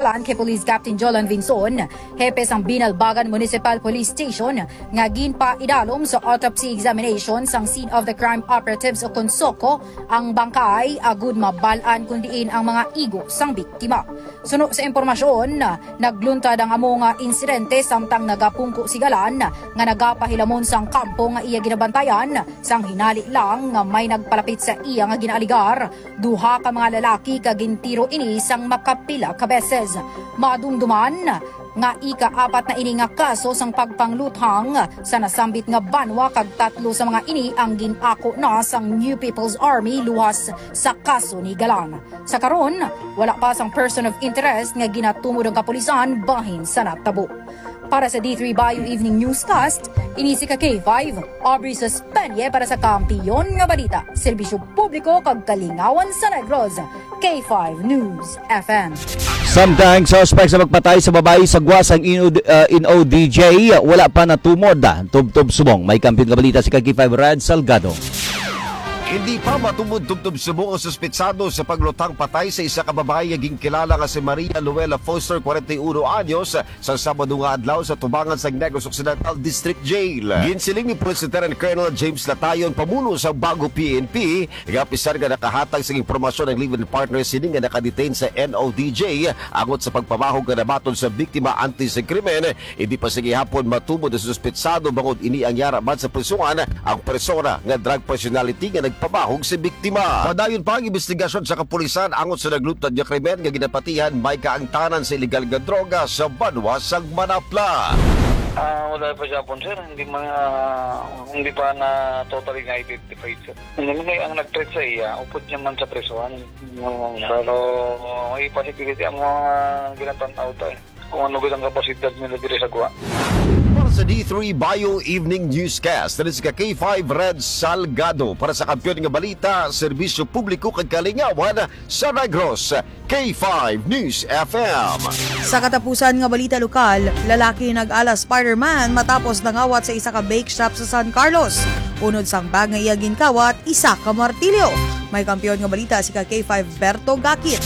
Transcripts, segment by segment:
Galan kay Police Captain Jolan Vinson, hepe sang Binalbagan Municipal Police Station, nga ginpa idalom sa autopsy examination sang scene of the crime operatives o konsoko ang bangkay agud mabalaan kundiin ang mga igo sang biktima. Suno sa impormasyon, nagluntad ang amo nga insidente samtang nagapungko si Galan nga nagapahilamon sang kampo nga iya ginabantayan sang hinali lang nga may nagpalapit sa iya nga ginaaligar. Duha ka mga lalaki kagintiro ini sang makapila ka beses. Madumduman nga ika-4 na ini nga kaso sang pagpangluthang sa nasambit nga banwa kag 3 sa mga ini ang ginako na sang New People's Army luhas sa kaso ni Galan. Sa karon, wala pa sang person of interest nga ginatumod ang kapulisan bahin sa natabo. Para sa D3 Bayou Evening Newscast, ini si K5, Aubrey Suspenye para sa Kampiyon nga Balita, Serbisyo Publiko kag Kalingawan sa Negros, K5 News FM. Samtang suspect sa magpatay sa babae sa guwasang NODJ, wala pa natumod. Tubtob subong, may Kampiyon nga Balita si K5 Rad Salgado. Hindi pa matumod-tubtob sumo ang suspetsado sa paglutang patay sa isa ka babae nga ginkilala nga si Maria Luella Foster, 41 anyos, sa Sabado nga adlaw sa tubangan sa Negros Occidental District Jail. Ginsiling ni Police Lieutenant Colonel James Latayon, pamuno sa Bago PNP, nga pisar nga nakahatag sa impormasyon ng live-in partner sini nga nakadetain sa NODJ angot sa pagpamahog nga nabaton sa biktima anti sa krimen. Hindi pa sige hapon matumod ang suspetsado bangod ini ang yaraman sa presungan ang persona nga drug personality nga pamahog si biktima. Padayon pa ang investigasyon sa kapulisan angot sa naglutad nga krimen nga ginapatihan may kaangtanan sa illegal nga droga sa Banwa sang Manapla. Wala pa siya po, sir. Hindi pa na totally na-identified, sir. Hindi ang nag-treat sa iya, upod niya man sa presuhan. Pero may possibility ang mga ginatanaw tayo. Kung ano ang kapasidad nila dito sa guwa. Para sa D3 Bio Evening Newscast, na si K5 Red Salgado para sa Kampiyon nga Balita, Serbisyo Publiko kag Kalingawan sa Negros, K5 News FM. Sa katapusan nga balita lokal, lalaki nag-ala Spider-Man matapos nangawat sa isa ka bake shop sa San Carlos. Unod sang bag nga iya ginkawat, isa ka martilyo. May Kampiyon nga Balita si K5 Berto Gakit.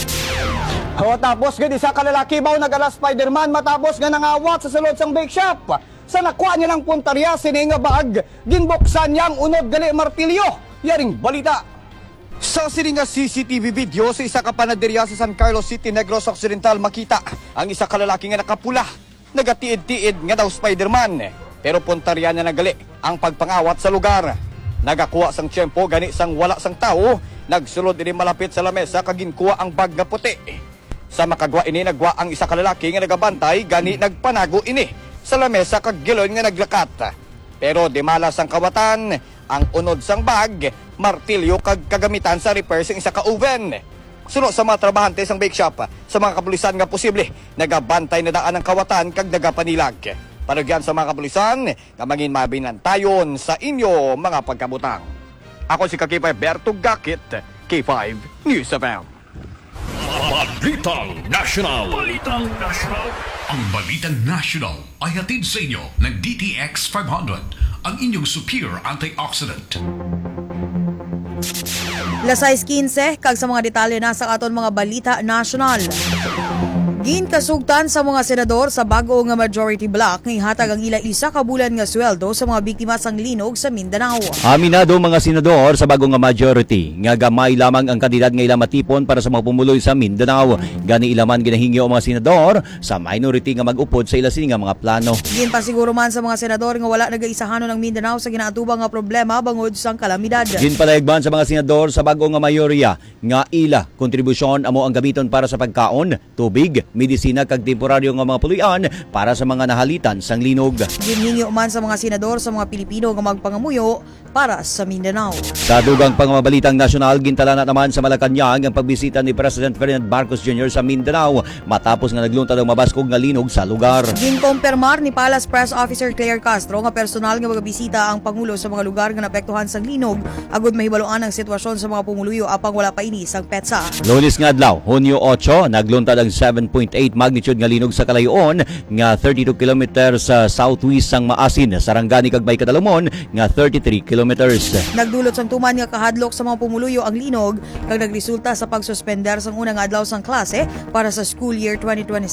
Tapos gid isa ka lalaki baw nag-ala Spider-Man matapos nga nangawat sa sulod sang bake shop. Sa nakuha niya lang puntarya sini nga bag, ginbuksan niyang unod gali martilyo. Yaring balita. Sa sini nga CCTV video sa isa ka panaderya sa San Carlos City, Negros Occidental makita ang isa ka lalaki nga nakapula. Nagatiid-tiid nga daw Spider-Man. Pero puntarya niya nagali ang pagpangawat sa lugar. Nagakuha sang tiyempo gani sang wala sang tao, nagsulod ini malapit sa lamesa kag ginkuha ang bag nga puti. Sa makagwa ini nagwa ang isa ka lalaki nga nagabantay gani nagpanago ini sa lamesa kag gilon nga naglakat. Pero di malas ang kawatan, ang unod sang bag, martilyo kag kagamitan sa repair sang isa ka oven. Suno sa mga trabahante sang bake shop, sa mga kapulisan nga posible, nagabantay na daan ang kawatan kag nagapanilag. Panagyan sa mga kapulisan, nga mangin mabinantayon sa inyo mga pagkabutang. Ako si K5 Berto Gakit, K5 News FM. Balitang National. Ang Balitang National ay hatid sa inyo ng DTX 500, ang inyong superior antioxidant. Lasay 15 kag sa mga detalye na sa aton mga Balita National. Ginkasugtan sa mga senador sa bago nga majority block nga ihatag ang ila isa ka bulan nga sweldo sa mga biktima sang linog sa Mindanao. Aminado mga senador sa bago nga majority nga gamay lamang ang kandidat nga ila matipon para sa mga pumuloy sa Mindanao. Gani ilaman ginahingyo ang mga senador sa minority nga mag-upod sa ila sini nga mga plano. Ginpasiguro man sa mga senador nga wala nagaisahanon ang Mindanao sa ginaatubang nga problema bangod sang kalamidad. Ginpalayagban sa mga senador sa bago nga mayorya nga ila kontribusyon amo ang gamiton para sa pagkaon, tubig, medisina kag temporaryo nga mga puloy-an para sa mga nahalitan sang linog. Ginhingyo man sa mga senador sa mga Pilipino nga magpangamuyo para sa Mindanao. Sa dugang pangmabalitang nasyonal, gintala na naman sa Malacañang ang pagbisita ni President Ferdinand Marcos Jr. sa Mindanao matapos nga nagluntad ang mabaskog nga linog sa lugar. Ginkompirmar ni Palace Press Officer Claire Castro nga personal nga magbisita ang Pangulo sa mga lugar nga naapektuhan sang linog agud mahibaluan ang sitwasyon sa mga pumuluyo apang wala pa ini sang petsa. Lunes nga adlaw, Hunyo 8, nagluntad ang 7.8 magnitude nga linog sa kalayoon nga 32 kilometers sa southwest sang Maasin, Sarangani kag Baykadalumon nga 33 kilometers. Nagdulot sang tuman nga kahadlok sa mga pumuluyo ang linog kag nagresulta sa pagsuspender sang unang adlaw sang klase para sa school year 2026